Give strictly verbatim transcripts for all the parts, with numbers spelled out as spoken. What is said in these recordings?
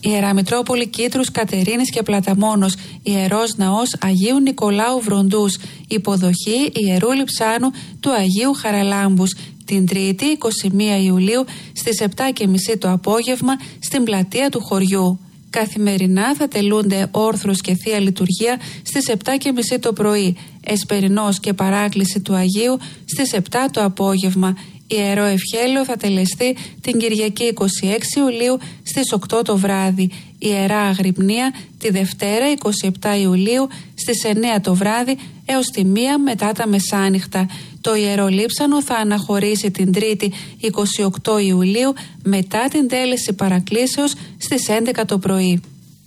Ιερά Μητρόπολη Κήτρους, Κατερίνης και Πλαταμόνος, Ιερός Ναός Αγίου Νικολάου Βροντούς, υποδοχή Ιερού Λειψάνου του Αγίου Χαραλάμπους, την Τρίτη εικοστή πρώτη Ιουλίου στις επτά και μισή το απόγευμα στην πλατεία του χωριού. Καθημερινά θα τελούνται όρθρος και Θεία Λειτουργία στις επτά και μισή το πρωί, εσπερινός και παράκληση του Αγίου στις επτά το απόγευμα. Ιερό Ευχέλαιο θα τελεστεί την Κυριακή εικοστή έκτη Ιουλίου στις οκτώ το βράδυ. Ιερά Αγρυπνία τη Δευτέρα εικοστή εβδόμη Ιουλίου στις εννέα το βράδυ έως τη μία μετά τα μεσάνυχτα. Το Ιερό Λείψανο θα αναχωρήσει την Τρίτη εικοστή όγδοη Ιουλίου μετά την τέλεση παρακλήσεως στις έντεκα το πρωί.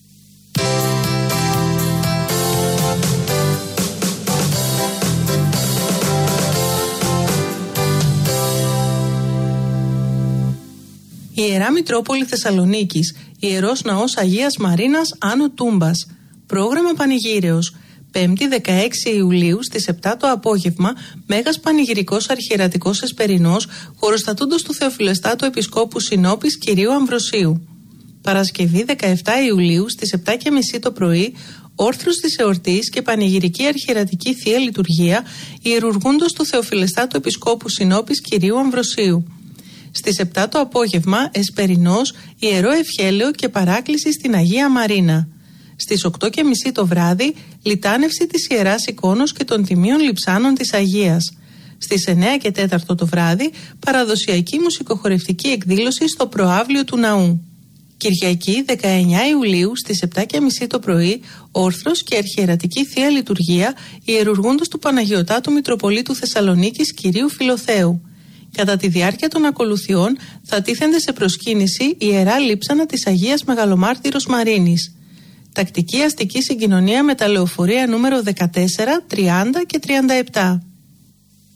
Η Ιερά Μητρόπολη Θεσσαλονίκης, Ιερός Ναός Αγίας Μαρίνας Άνω Τούμπας. Πρόγραμμα Πανηγύρεως. Πέμπτη δεκαέξι Ιουλίου στις επτά το απόγευμα, Μέγας Πανηγυρικός Αρχιερατικός Εσπερινός, χωροστατούντος του Θεοφιλεστάτου Επισκόπου Συνόπης Κυρίου Αμβροσίου. Παρασκευή δεκαεπτά Ιουλίου στις επτά και μισή το πρωί, όρθρος της εορτής και Πανηγυρική Αρχιερατική Θεία Λειτουργία, ιερουργούντος του Θεοφιλεστάτου Επισκόπου Συνόπης Κυρίου Αμβροσίου. Στις επτά το απόγευμα, εσπερινός, Ιερό Ευχέλαιο και παράκληση στην Αγία Μαρίνα. Στις οκτώ και μισή το βράδυ, λιτάνευση της Ιεράς Εικόνος και των Τιμίων Λειψάνων της Αγίας. Στις εννέα και τέσσερα το βράδυ, παραδοσιακή μουσικοχορευτική εκδήλωση στο προαύλιο του ναού. Κυριακή δεκαεννέα Ιουλίου στις επτά και μισή το πρωί, όρθρος και αρχιερατική Θεία Λειτουργία, ιερουργούντος του Παναγιωτάτου Μητροπολίτου Θεσσαλονίκης Κυρίου Φιλοθέου. Κατά τη διάρκεια των ακολουθιών θα τίθενται σε προσκύνηση Ιερά Λείψανα της Αγίας Μεγαλομάρτυρος Μαρίνης. Τακτική αστική συγκοινωνία με τα λεωφορεία νούμερο δεκατέσσερα, τριάντα και τριάντα επτά.